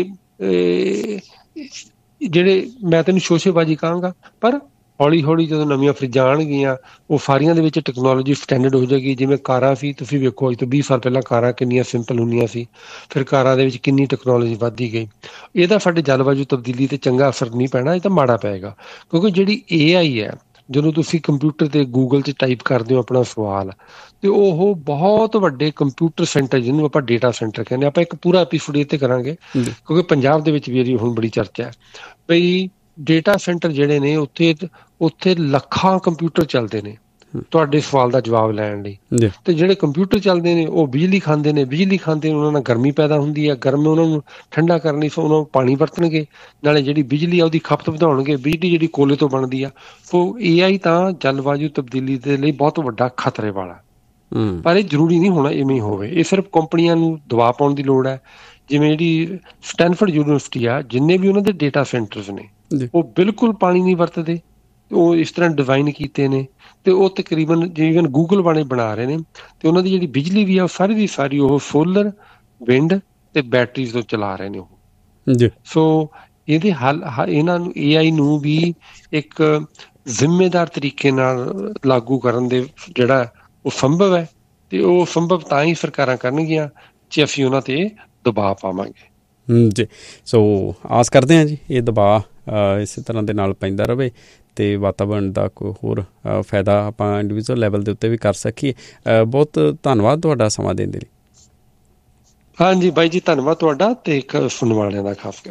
ਜਿਹੜੇ ਮੈਂ ਤੈਨੂੰ ਸ਼ੋਸ਼ੇਬਾਜ਼ੀ ਕਹਾਂਗਾ, ਪਰ ਹੌਲੀ ਹੌਲੀ ਜਦੋਂ ਨਵੀਆਂ ਫਰਿੱਜਾਂ ਆਉਣਗੀਆਂ ਉਹ ਸਾਰੀਆਂ ਦੇ ਵਿੱਚ ਟੈਕਨੋਲੋਜੀ ਸਟੈਂਡਰਡ ਹੋ ਜਾਏਗੀ। ਜਿਵੇਂ ਕਾਰਾਂ ਸੀ, ਤੁਸੀਂ ਵੇਖੋ ਅੱਜ ਤੋਂ ਵੀਹ ਸਾਲ ਪਹਿਲਾਂ ਕਾਰਾਂ ਕਿੰਨੀਆਂ ਸਿੰਪਲ ਹੁੰਦੀਆਂ ਸੀ, ਫਿਰ ਕਾਰਾਂ ਦੇ ਵਿੱਚ ਕਿੰਨੀ ਟੈਕਨੋਲੋਜੀ ਵੱਧਦੀ ਗਈ। ਇਹਦਾ ਸਾਡੇ ਜਲਵਾਯੂ ਤਬਦੀਲੀ 'ਤੇ ਚੰਗਾ ਅਸਰ ਨਹੀਂ ਪੈਣਾ, ਇਹ ਤਾਂ ਮਾੜਾ ਪਏਗਾ। ਕਿਉਂਕਿ ਜਿਹੜੀ ਏ ਆਈ ਹੈ, ਜਦੋਂ ਤੁਸੀਂ ਕੰਪਿਊਟਰ 'ਤੇ ਗੂਗਲ 'ਚ ਟਾਈਪ ਕਰਦੇ ਹੋ ਆਪਣਾ ਸਵਾਲ, ਅਤੇ ਉਹ ਬਹੁਤ ਵੱਡੇ ਕੰਪਿਊਟਰ ਸੈਂਟਰ, ਜਿਹਨੂੰ ਆਪਾਂ ਡੇਟਾ ਸੈਂਟਰ ਕਹਿੰਦੇ, ਆਪਾਂ ਇੱਕ ਪੂਰਾ ਐਪੀਸੋਡ ਇਹ 'ਤੇ ਕਰਾਂਗੇ, ਕਿਉਂਕਿ ਪੰਜਾਬ ਦੇ ਵਿੱਚ ਵੀ ਇਹਦੀ ਹੁਣ ਬੜੀ ਚਰਚਾ ਹੈ ਬਈ ਡੇਟਾ ਸੈਂਟਰ ਜਿਹੜੇ ਨੇ ਉੱਥੇ ਉੱਥੇ ਲੱਖਾਂ ਕੰਪਿਊਟਰ ਚੱਲਦੇ ਨੇ ਤੁਹਾਡੇ ਸਵਾਲ ਦਾ ਜਵਾਬ ਲੈਣ ਲਈ। ਅਤੇ ਜਿਹੜੇ ਕੰਪਿਊਟਰ ਚੱਲਦੇ ਨੇ ਉਹ ਬਿਜਲੀ ਖਾਂਦੇ ਨੇ, ਬਿਜਲੀ ਖਾਂਦੇ ਨੇ ਉਹਨਾਂ ਨਾਲ ਗਰਮੀ ਪੈਦਾ ਹੁੰਦੀ ਹੈ, ਗਰਮ ਉਹਨਾਂ ਨੂੰ ਠੰਡਾ ਕਰਨ ਲਈ ਉਹਨਾਂ ਨੂੰ ਪਾਣੀ ਵਰਤਣਗੇ, ਨਾਲੇ ਜਿਹੜੀ ਬਿਜਲੀ ਆ ਉਹਦੀ ਖਪਤ ਵਧਾਉਣਗੇ, ਬਿਜਲੀ ਜਿਹੜੀ ਕੋਲੇ ਤੋਂ ਬਣਦੀ ਆ। ਸੋ ਏ ਆਈ ਤਾਂ ਜਲਵਾਯੂ ਤਬਦੀਲੀ ਦੇ ਲਈ ਬਹੁਤ ਵੱਡਾ ਖਤਰੇ ਵਾਲਾ, ਪਰ ਇਹ ਜ਼ਰੂਰੀ ਨਹੀਂ ਹੋਣਾ ਇਵੇਂ ਹੀ ਹੋਵੇ। ਇਹ ਸਿਰਫ ਕੰਪਨੀਆਂ ਨੂੰ ਦਬਾਅ ਪਾਉਣ ਦੀ ਲੋੜ ਹੈ। ਜਿਵੇਂ ਜਿਹੜੀ ਸਟੈਨਫੋਰਡ ਯੂਨੀਵਰਸਿਟੀ ਆ, ਜਿੰਨੇ ਵੀ ਉਹਨਾਂ ਦੇ ਡੇਟਾ ਸੈਂਟਰਸ ਨੇ ਉਹ ਬਿਲਕੁਲ ਪਾਣੀ ਨਹੀਂ ਵਰਤਦੇ, ਉਹ ਇਸ ਤਰ੍ਹਾਂ ਡਿਜ਼ਾਈਨ ਕੀਤੇ ਨੇ, ਅਤੇ ਉਹ ਤਕਰੀਬਨ ਜਿਵੇਂ ਗੂਗਲ ਵਾਲੇ ਬਣਾ ਰਹੇ ਨੇ, ਅਤੇ ਉਹਨਾਂ ਦੀ ਜਿਹੜੀ ਬਿਜਲੀ ਵੀ ਆ ਉਹ ਸਾਰੀ ਦੀ ਸਾਰੀ ਉਹ ਸੋਲਰ, ਵਿੰਡ ਅਤੇ ਬੈਟਰੀਜ਼ ਤੋਂ ਚਲਾ ਰਹੇ ਨੇ ਉਹ। ਸੋ ਇਹਦੇ ਹੱਲ ਇਹਨਾਂ ਨੂੰ ਏ ਆਈ ਨੂੰ ਵੀ ਇੱਕ ਜ਼ਿੰਮੇਦਾਰ ਤਰੀਕੇ ਨਾਲ ਲਾਗੂ ਕਰਨ ਦੇ ਜਿਹੜਾ ਉਹ ਸੰਭਵ ਹੈ, ਅਤੇ ਉਹ ਸੰਭਵ ਤਾਂ ਹੀ ਸਰਕਾਰਾਂ ਕਰਨਗੀਆਂ ਜੇ ਅਸੀਂ ਉਹਨਾਂ 'ਤੇ ਦਬਾਅ ਪਾਵਾਂਗੇ। ਜੀ, ਸੋ ਆਸ ਕਰਦੇ ਹਾਂ ਜੀ ਇਹ ਦਬਾਅ ਇਸੇ ਤਰ੍ਹਾਂ ਦੇ ਨਾਲ ਪੈਂਦਾ ਰਹੇ ਅਤੇ ਵਾਤਾਵਰਣ ਦਾ ਕੋਈ ਹੋਰ ਫਾਇਦਾ ਆਪਾਂ ਇੰਡੀਵਿਜੂਅਲ ਲੈਵਲ ਦੇ ਉੱਤੇ ਵੀ ਕਰ ਸਕੀਏ। ਬਹੁਤ ਧੰਨਵਾਦ ਤੁਹਾਡਾ ਸਮਾਂ ਦੇਣ ਦੇ ਲਈ। ਹਾਂਜੀ ਬਾਈ ਜੀ, ਧੰਨਵਾਦ ਤੁਹਾਡਾ, ਅਤੇ ਇੱਕ ਸੁਣਨ ਵਾਲਿਆਂ ਦਾ ਖਾਸ ਕਰਕੇ।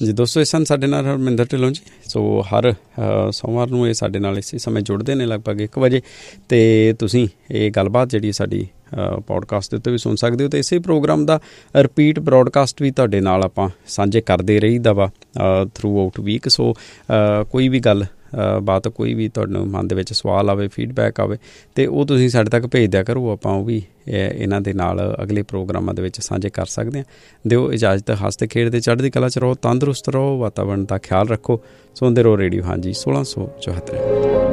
ਜੀ ਦੋਸਤੋ, ਇਹ ਸਨ ਸਾਡੇ ਨਾਲ ਹਰਮਿੰਦਰ ਢਿੱਲੋਂ ਜੀ। ਸੋ ਹਰ ਸੋਮਵਾਰ ਨੂੰ ਇਹ ਸਾਡੇ ਨਾਲ ਇਸੇ ਸਮੇਂ ਜੁੜਦੇ ਨੇ ਲਗਭਗ ਇੱਕ ਵਜੇ, ਅਤੇ ਤੁਸੀਂ ਇਹ ਗੱਲਬਾਤ ਜਿਹੜੀ ਸਾਡੀ ਪੋਡਕਾਸਟ ਦੇ ਉੱਤੇ ਵੀ ਸੁਣ ਸਕਦੇ ਹੋ, ਅਤੇ ਇਸੇ ਪ੍ਰੋਗਰਾਮ ਦਾ ਰਿਪੀਟ ਬਰੋਡਕਾਸਟ ਵੀ ਤੁਹਾਡੇ ਨਾਲ ਆਪਾਂ ਸਾਂਝੇ ਕਰਦੇ ਰਹੀਦਾ ਵਾ ਥਰੂ ਆਊਟ ਵੀਕ। ਸੋ ਕੋਈ ਵੀ ਗੱਲ ਬਾਤ, ਕੋਈ ਵੀ ਤੁਹਾਨੂੰ ਮਨ ਦੇ ਵਿੱਚ ਸਵਾਲ ਆਵੇ, ਫੀਡਬੈਕ ਆਵੇ, ਅਤੇ ਉਹ ਤੁਸੀਂ ਸਾਡੇ ਤੱਕ ਭੇਜ ਦਿਆ ਕਰੋ। ਆਪਾਂ ਉਹ ਵੀ ਇਹਨਾਂ ਦੇ ਨਾਲ ਅਗਲੇ ਪ੍ਰੋਗਰਾਮਾਂ ਦੇ ਵਿੱਚ ਸਾਂਝੇ ਕਰ ਸਕਦੇ ਹਾਂ। ਦਿਓ ਇਜਾਜ਼ਤ, ਹੱਸਦੇ ਖੇਡਦੇ ਚੜ੍ਹਦੀ ਕਲਾ 'ਚ ਰਹੋ, ਤੰਦਰੁਸਤ ਰਹੋ, ਵਾਤਾਵਰਨ ਦਾ ਖਿਆਲ ਰੱਖੋ। ਸੁਣਦੇ ਰਹੋ ਰੇਡੀਓ ਹਾਂਜੀ ਸੋਲਾਂ ਸੌ ਚੁਹੱਤਰ।